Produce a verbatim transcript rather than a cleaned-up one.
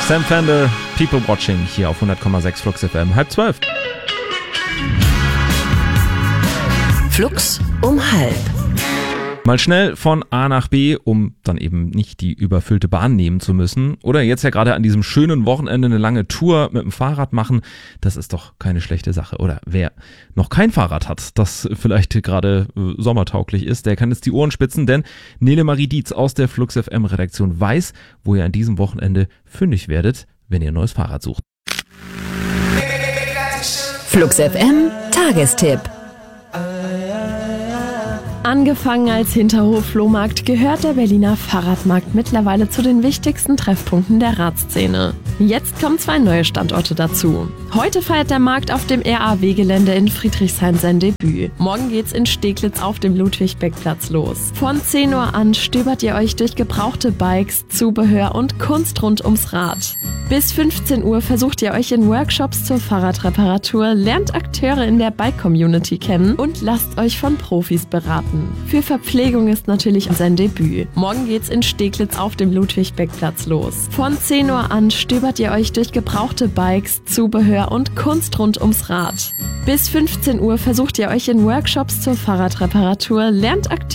Sam Fender, People Watching, hier auf hundert Komma sechs Flux F M, halb zwölf. Flux um halb. Mal schnell von A nach B, um dann eben nicht die überfüllte Bahn nehmen zu müssen. Oder jetzt ja gerade an diesem schönen Wochenende eine lange Tour mit dem Fahrrad machen. Das ist doch keine schlechte Sache. Oder wer noch kein Fahrrad hat, das vielleicht gerade äh, sommertauglich ist, der kann jetzt die Ohren spitzen, denn Nele Marie Dietz aus der Flux F M Redaktion weiß, wo ihr an diesem Wochenende fündig werdet, wenn ihr ein neues Fahrrad sucht. Flux F M Tagestipp. Angefangen als Hinterhof-Flohmarkt gehört der Berliner Fahrradmarkt mittlerweile zu den wichtigsten Treffpunkten der Radszene. Jetzt kommen zwei neue Standorte dazu. Heute feiert der Markt auf dem R A W-Gelände in Friedrichshain sein Debüt. Morgen geht's in Steglitz auf dem Ludwig-Beck-Platz los. Von zehn Uhr an stöbert ihr euch durch gebrauchte Bikes, Zubehör und Kunst rund ums Rad. Bis fünfzehn Uhr versucht ihr euch in Workshops zur Fahrradreparatur, lernt Akteure in der Bike-Community kennen und lasst euch von Profis beraten. Für Verpflegung ist natürlich sein Debüt. Morgen geht's in Steglitz auf dem Ludwig-Beck-Platz los. Von zehn Uhr an stöbert ihr euch durch gebrauchte Bikes, Zubehör und Kunst rund ums Rad. Bis fünfzehn Uhr versucht ihr euch in Workshops zur Fahrradreparatur, lernt Akteure